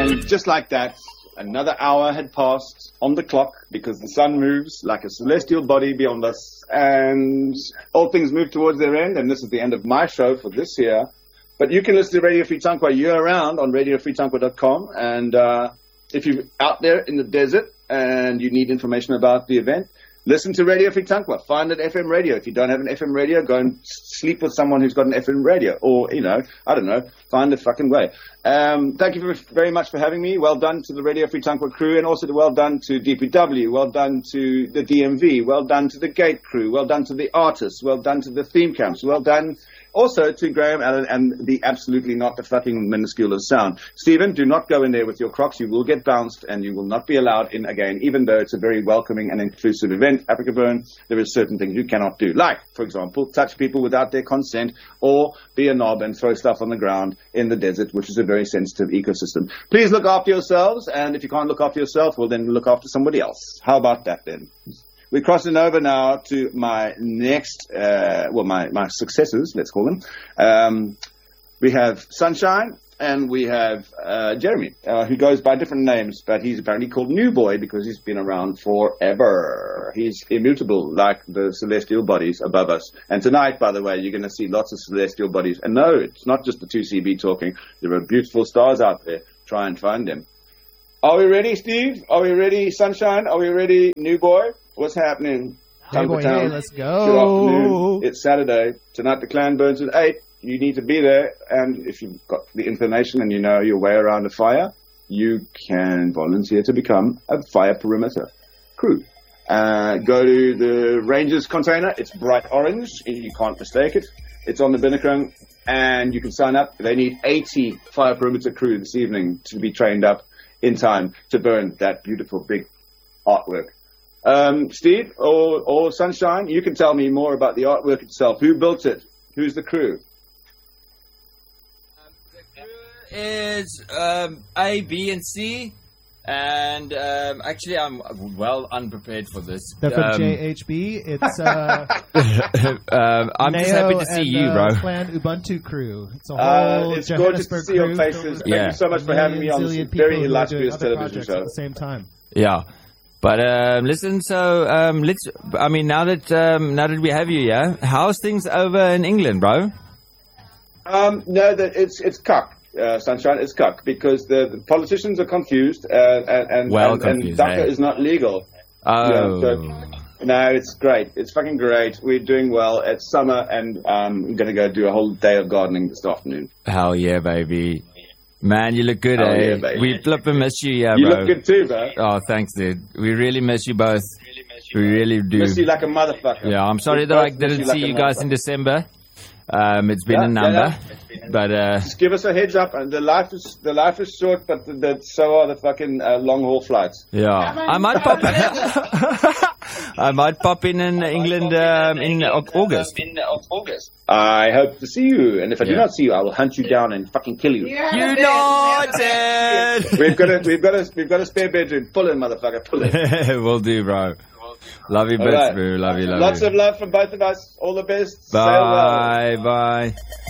And just like that, another hour had passed on the clock because the sun moves like a celestial body beyond us, and all things move towards their end. And this is the end of my show for this year. But you can listen to Radio Free Tankwa year-round on radiofreetankwa.com. And if you're out there in the desert and you need information about the event, listen to Radio Free Tankwa. Find an FM radio. If you don't have an FM radio, go and sleep with someone who's got an FM radio. Or, I don't know, find a fucking way. Thank you very much for having me. Well done to the Radio Free Tankwa crew, and also well done to DPW. Well done to the DMV. Well done to the Gate crew. Well done to the artists. Well done to the theme camps. Well done also to Graham Allen and the absolutely not the fucking minuscule sound. Stephen, do not go in there with your Crocs. You will get bounced and you will not be allowed in again, even though it's a very welcoming and inclusive event. Africa Burn, there are certain things you cannot do. Like, for example, touch people without their consent, or be a knob and throw stuff on the ground in the desert, which is a very sensitive ecosystem. Please look after yourselves, and if you can't look after yourself, well, then look after somebody else. How about that, then? We're crossing over now to my next, my successors, let's call them. We have Sunshine, and we have Jeremy, who goes by different names, but he's apparently called New Boy because he's been around forever. He's immutable, like the celestial bodies above us. And tonight, by the way, you're going to see lots of celestial bodies. And no, it's not just the 2CB talking. There are beautiful stars out there. Try and find them. Are we ready, Steve? Are we ready, Sunshine? Are we ready, New Boy? What's happening? Hey, boy, hey, let's go. Good afternoon. It's Saturday. Tonight the clan burns at 8. You need to be there, and if you've got the inclination and you know your way around a fire, you can volunteer to become a fire perimeter crew. Go to the Rangers container. It's bright orange. You can't mistake it. It's on the Binnakrung, and you can sign up. They need 80 fire perimeter crew this evening to be trained up in time to burn that beautiful big artwork. Steve or Sunshine, you can tell me more about the artwork itself. Who built it? Who's the crew? Is A, B, and C, and actually I'm well unprepared for this. They're from JHB. It's I'm just happy to see you, bro. Clan Ubuntu crew. It's a whole it's gorgeous to see your faces. Thank you so much for having me on this very illustrious television show. At the same time. Yeah. But listen, so let's. I mean, now that we have you, yeah, how's things over in England, bro? No, that it's cuck. Sunshine, is cuck because the politicians are confused and DACA is not legal. Oh. No, it's great. It's fucking great. We're doing well. It's summer, and I'm going to go do a whole day of gardening this afternoon. Hell yeah, baby. Man, you look good, eh? Yeah, we flippin' miss you, yeah, bro. You look good too, bro. Oh, thanks, dude. We really miss you both. We really do. Miss you like a motherfucker. Yeah, I'm sorry that I didn't see you guys in December. It's been a number, but just give us a heads up. The life is short, but so are the fucking long haul flights. Yeah, I might pop in. I might pop in England in August. I hope to see you, and if I do not see you, I will hunt you down and fucking kill you. United. We've got a spare bedroom. Pull in, motherfucker. Pull in. Will do, bro. Love you, best, bro. Love you. Lots of love from both of us. All the best. Bye. Bye.